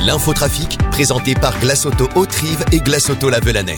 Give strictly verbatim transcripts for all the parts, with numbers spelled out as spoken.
L'infotrafic, présenté par Glace Auto Haute-Rive et Glace Auto La Velanais.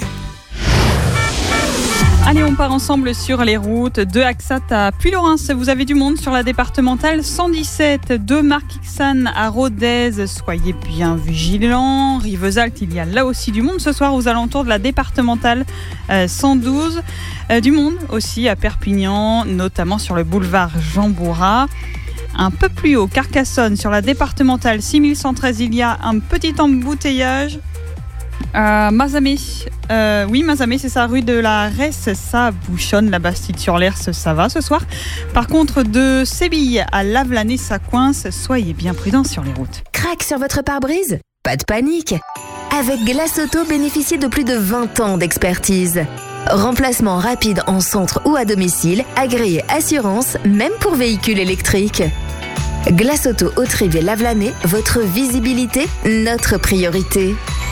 Allez, on part ensemble sur les routes de Axat à Puylaurens. Vous avez du monde sur la départementale cent dix-sept, de Marquixan à Rodez. Soyez bien vigilants. Rivesaltes, il y a là aussi du monde ce soir aux alentours de la départementale cent douze. Euh, du monde aussi à Perpignan, notamment sur le boulevard Jean Bourrat. Un peu plus haut, Carcassonne, sur la départementale six mille cent treize, il y a un petit embouteillage. Euh, Mazamet, euh, oui Mazamet, c'est ça, rue de la Resse, ça bouchonne, la Bastide-sur-l'Hers, ça va ce soir. Par contre, de Séville à Lavelanet, ça coince, soyez bien prudents sur les routes. Crac sur votre pare-brise ? Pas de panique. Avec Glace Auto, bénéficiez de plus de vingt ans d'expertise. Remplacement rapide en centre ou à domicile, agréé assurance, même pour véhicules électriques. Glace Auto Haute-Rive et Lavelanet, votre visibilité, notre priorité.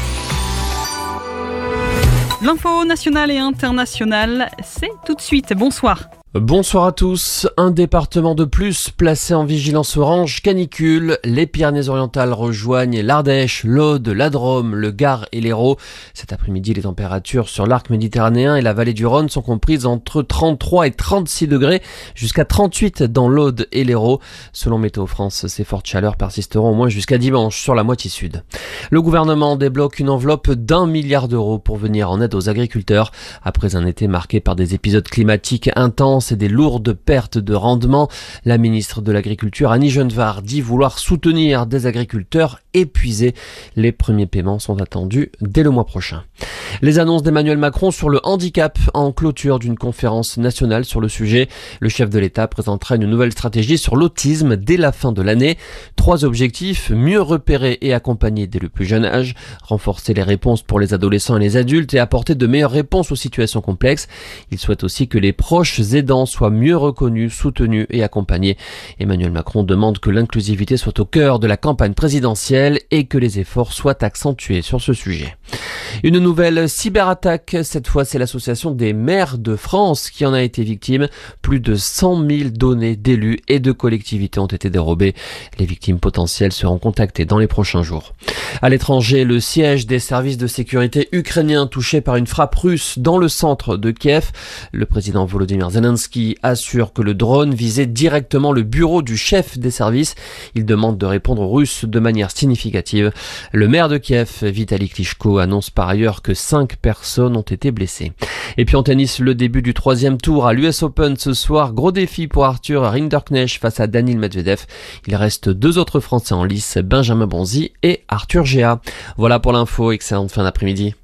L'info nationale et internationale, c'est tout de suite. Bonsoir. Bonsoir à tous. Un département de plus placé en vigilance orange canicule. Les Pyrénées-Orientales rejoignent l'Ardèche, l'Aude, la Drôme, le Gard et l'Hérault. Cet après-midi, les températures sur l'arc méditerranéen et la vallée du Rhône sont comprises entre trente-trois et trente-six degrés, jusqu'à trente-huit dans l'Aude et l'Hérault. Selon Météo France, ces fortes chaleurs persisteront au moins jusqu'à dimanche sur la moitié sud. Le gouvernement débloque une enveloppe d'un milliard d'euros pour venir en aide aux agriculteurs. Après un été marqué par des épisodes climatiques intenses et des lourdes pertes de rendement, la ministre de l'Agriculture, Annie Genevard, dit vouloir soutenir des agriculteurs épuisés. Les premiers paiements sont attendus dès le mois prochain. Les annonces d'Emmanuel Macron sur le handicap en clôture d'une conférence nationale sur le sujet. Le chef de l'État présentera une nouvelle stratégie sur l'autisme dès la fin de l'année. Trois objectifs: mieux repérer et accompagner dès le plus jeune âge, renforcer les réponses pour les adolescents et les adultes et apporter de meilleures réponses aux situations complexes. Il souhaite aussi que les proches aidants soient mieux reconnus, soutenus et accompagnés. Emmanuel Macron demande que l'inclusivité soit au cœur de la campagne présidentielle et que les efforts soient accentués sur ce sujet. Une nouvelle cyberattaque, cette fois c'est l'association des maires de France qui en a été victime. Plus de cent mille données d'élus et de collectivités ont été dérobées. Les victimes potentielles seront contactées dans les prochains jours. À l'étranger, le siège des services de sécurité ukrainiens touché par une frappe russe dans le centre de Kiev. Le président Volodymyr Zelensky assure que le drone visait directement le bureau du chef des services. Il demande de répondre aux Russes de manière significative. Le maire de Kiev, Vitali Klitschko, annonce par ailleurs que cinq personnes ont été blessées. Et puis en tennis, le début du troisième tour à l'U S Open ce soir. Gros défi pour Arthur Rinderknecht face à Daniil Medvedev. Il reste deux autres Français en lice, Benjamin Bonzi et Arthur Géa. Voilà pour l'info, excellente fin d'après-midi.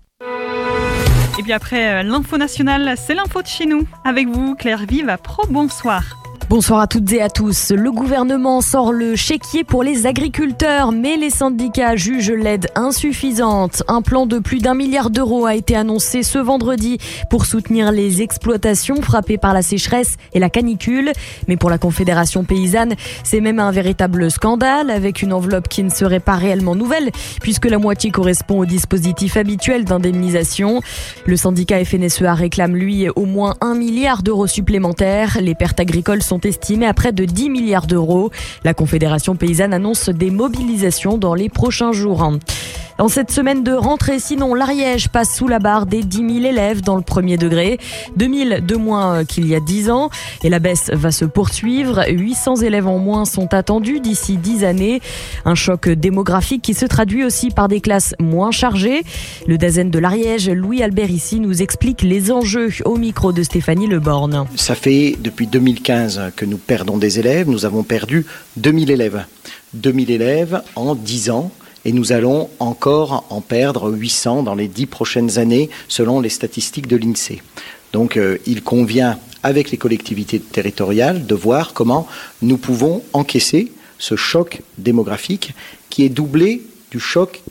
Et bien après l'info nationale, c'est l'info de chez nous. Avec vous, Claire Vive à Pro, bonsoir. Bonsoir à toutes et à tous. Le gouvernement sort le chéquier pour les agriculteurs, mais les syndicats jugent l'aide insuffisante. Un plan de plus d'un milliard d'euros a été annoncé ce vendredi pour soutenir les exploitations frappées par la sécheresse et la canicule. Mais pour la Confédération paysanne, c'est même un véritable scandale, avec une enveloppe qui ne serait pas réellement nouvelle, puisque la moitié correspond au dispositif habituel d'indemnisation. Le syndicat F N S E A réclame, lui, au moins un milliard d'euros supplémentaires. Les pertes agricoles sont estimé à près de dix milliards d'euros. La Confédération paysanne annonce des mobilisations dans les prochains jours. Dans cette semaine de rentrée, sinon, l'Ariège passe sous la barre des dix mille élèves dans le premier degré. deux mille de moins qu'il y a dix ans. Et la baisse va se poursuivre. huit cents élèves en moins sont attendus d'ici dix années. Un choc démographique qui se traduit aussi par des classes moins chargées. Le Dasen de l'Ariège, Louis Alberici, nous explique les enjeux au micro de Stéphanie Leborne. Ça fait depuis deux mille quinze que nous perdons des élèves. Nous avons perdu deux mille élèves. deux mille élèves en dix ans. Et nous allons encore en perdre huit cents dans les dix prochaines années, selon les statistiques de l'INSEE. Donc euh, il convient, avec les collectivités territoriales, de voir comment nous pouvons encaisser ce choc démographique qui est doublé du choc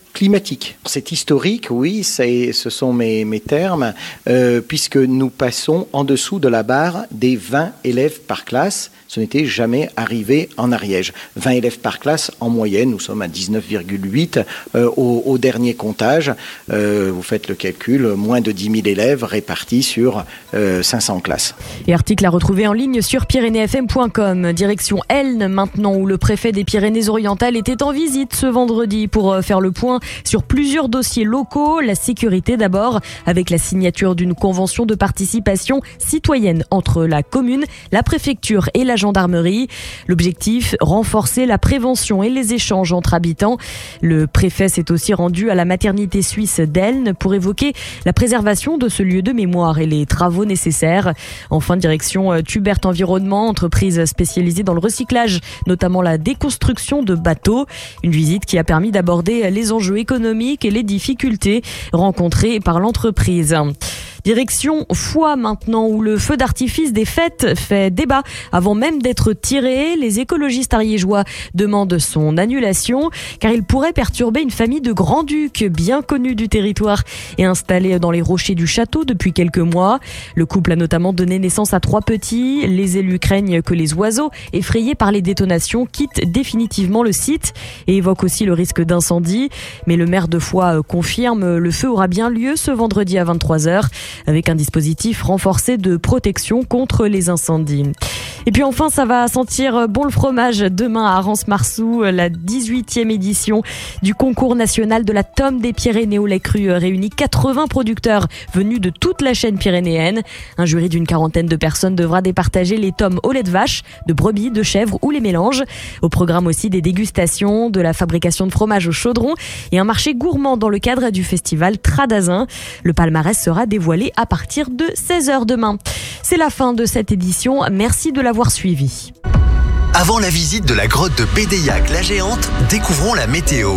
climatique. C'est historique, oui, c'est, ce sont mes, mes termes, euh, puisque nous passons en dessous de la barre des vingt élèves par classe. Ce n'était jamais arrivé en Ariège. vingt élèves par classe en moyenne, nous sommes à dix-neuf virgule huit euh, au, au dernier comptage. Euh, vous faites le calcul, moins de dix mille élèves répartis sur euh, cinq cents classes. Et article à retrouver en ligne sur pyrénées f m point com. Direction Elne maintenant, où le préfet des Pyrénées-Orientales était en visite ce vendredi pour faire le point sur plusieurs dossiers locaux. La sécurité d'abord, avec la signature d'une convention de participation citoyenne entre la commune, la préfecture et la gendarmerie. L'objectif, renforcer la prévention et les échanges entre habitants. Le préfet s'est aussi rendu à la maternité suisse d'Elne pour évoquer la préservation de ce lieu de mémoire et les travaux nécessaires. Enfin, direction Tubert Environnement, entreprise spécialisée dans le recyclage, notamment la déconstruction de bateaux. Une visite qui a permis d'aborder les enjeux économiques et les difficultés rencontrées par l'entreprise. Direction Foix maintenant, où le feu d'artifice des fêtes fait débat avant même d'être tiré. Les écologistes ariégeois demandent son annulation car il pourrait perturber une famille de grands-ducs bien connus du territoire et installés dans les rochers du château depuis quelques mois. Le couple a notamment donné naissance à trois petits. Les élus craignent que les oiseaux, effrayés par les détonations, quittent définitivement le site et évoquent aussi le risque d'incendie. Mais le maire de Foix confirme le feu aura bien lieu ce vendredi à vingt-trois heures. Avec un dispositif renforcé de protection contre les incendies. Et puis enfin, ça va sentir bon le fromage demain à Arance-Marsou, la dix-huitième édition du concours national de la tome des Pyrénées au lait cru réunit quatre-vingts producteurs venus de toute la chaîne pyrénéenne. Un jury d'une quarantaine de personnes devra départager les tomes au lait de vache, de brebis, de chèvre ou les mélanges. Au programme aussi des dégustations, de la fabrication de fromage au chaudron et un marché gourmand dans le cadre du festival Tradazin. Le palmarès sera dévoilé à partir de seize heures demain. C'est la fin de cette édition. Merci de l'avoir suivi. Avant la visite de la grotte de Bédéiac la Géante, découvrons la météo.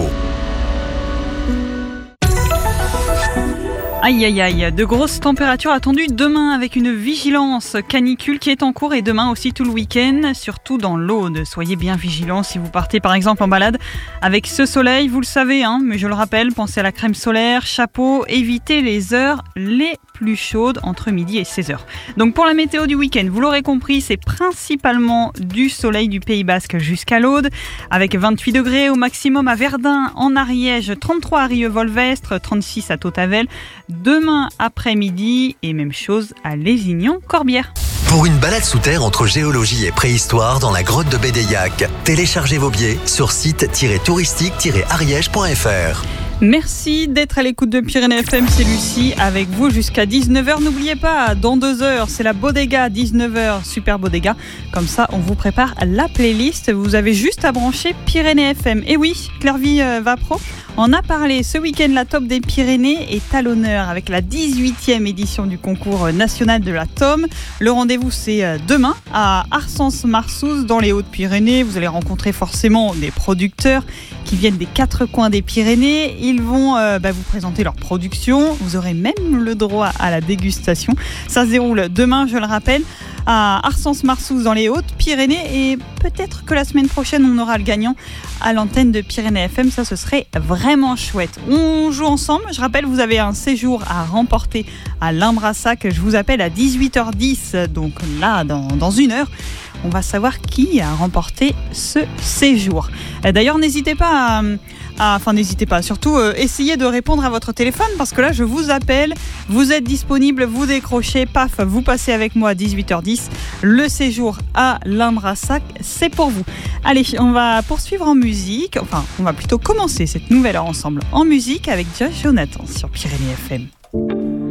Aïe aïe aïe, de grosses températures attendues demain avec une vigilance canicule qui est en cours et demain aussi tout le week-end, surtout dans l'Aude. Soyez bien vigilants si vous partez par exemple en balade avec ce soleil, vous le savez, hein, mais je le rappelle, pensez à la crème solaire, chapeau, évitez les heures les plus chaudes entre midi et seize heures. Donc pour la météo du week-end, vous l'aurez compris, c'est principalement du soleil du Pays Basque jusqu'à l'Aude, avec vingt-huit degrés au maximum à Verdun, en Ariège, trente-trois à Rieux-Volvestre, trente-six à Tautavel, demain après-midi et même chose à Lézignan-Corbière. Pour une balade sous terre entre géologie et préhistoire dans la grotte de Bédéiac, téléchargez vos billets sur site touristique tiret ariège point f r. Merci d'être à l'écoute de Pyrénées F M, c'est Lucie avec vous jusqu'à dix-neuf heures. N'oubliez pas, dans deux heures, c'est la Bodega, dix-neuf heures, super Bodega. Comme ça, on vous prépare la playlist. Vous avez juste à brancher Pyrénées F M. Et oui, Clairvy euh, va pro. On a parlé ce week-end, la Top des Pyrénées est à l'honneur avec la dix-huitième édition du concours national de la Tome. Le rendez-vous, c'est demain à Arcense-Marsouze dans les Hautes-Pyrénées. Vous allez rencontrer forcément des producteurs qui viennent des quatre coins des Pyrénées. Ils vont euh, bah, vous présenter leur production. Vous aurez même le droit à la dégustation. Ça se déroule demain, je le rappelle, à Arcense-Marsouze dans les Hautes-Pyrénées. Et peut-être que la semaine prochaine, on aura le gagnant à l'antenne de Pyrénées F M. Ça, ce serait vraiment chouette. On joue ensemble. Je rappelle, vous avez un séjour à remporter à Limbrassac. Je vous appelle à dix-huit heures dix. Donc là, dans, dans une heure, on va savoir qui a remporté ce séjour. D'ailleurs, n'hésitez pas à... Ah, enfin, n'hésitez pas. Surtout, euh, essayez de répondre à votre téléphone parce que là, je vous appelle. Vous êtes disponible, vous décrochez. Paf, vous passez avec moi à dix-huit heures dix. Le séjour à Limbrassac, c'est pour vous. Allez, on va poursuivre en musique. Enfin, on va plutôt commencer cette nouvelle heure ensemble en musique avec Josh Jonathan sur Pyrénées F M.